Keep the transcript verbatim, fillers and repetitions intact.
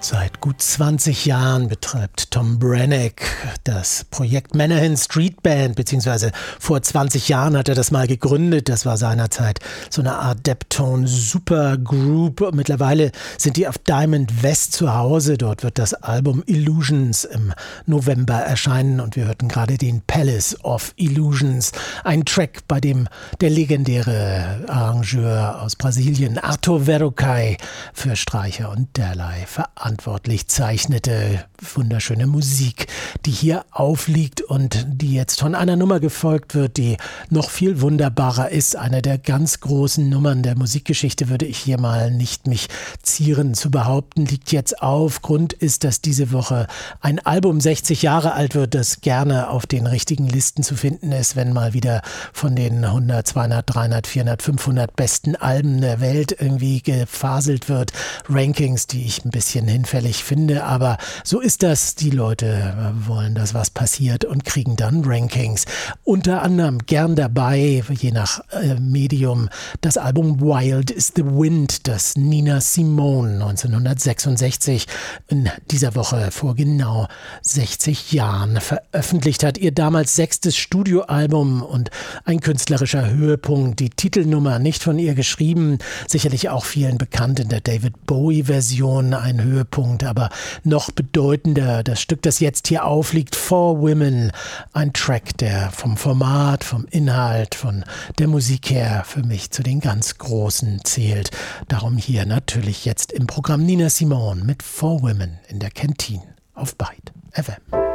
Seit gut zwanzig Jahren betreibt Tom Brenneck das Projekt Menahan Street Band, beziehungsweise vor zwanzig Jahren hat er das mal gegründet. Das war seinerzeit so eine Art Deptone Supergroup. Mittlerweile sind die auf Diamond West zu Hause. Dort wird das Album Illusions im November erscheinen und wir hörten gerade den Palace of Illusions, ein Track, bei dem der legendäre Arrangeur aus Brasilien Arthur Verocai für Streicher und derlei verantwortlich verantwortlich zeichnete. Wunderschöne Musik, die hier aufliegt und die jetzt von einer Nummer gefolgt wird, die noch viel wunderbarer ist. Eine der ganz großen Nummern der Musikgeschichte, würde ich hier mal nicht mich zieren zu behaupten, liegt jetzt auf. Grund ist, dass diese Woche ein Album sechzig Jahre alt wird, das gerne auf den richtigen Listen zu finden ist, wenn mal wieder von den hundert, zweihundert, dreihundert, vierhundert, fünfhundert besten Alben der Welt irgendwie gefaselt wird. Rankings, die ich ein bisschen hinfällig finde, aber so ist das. Die Leute wollen, dass was passiert und kriegen dann Rankings. Unter anderem gern dabei, je nach äh, Medium, das Album Wild is the Wind, das Nina Simone neunzehnhundertsechsundsechzig in dieser Woche vor genau sechzig Jahren veröffentlicht hat. Ihr damals sechstes Studioalbum und ein künstlerischer Höhepunkt. Die Titelnummer nicht von ihr geschrieben, sicherlich auch vielen bekannt in der David Bowie-Version ein Höhepunkt, aber noch bedeutender das Stück, das jetzt hier aufliegt, Four Women, ein Track, der vom Format, vom Inhalt, von der Musik her für mich zu den ganz Großen zählt. Darum hier natürlich jetzt im Programm Nina Simone mit Four Women in der Kantine auf Byte F M.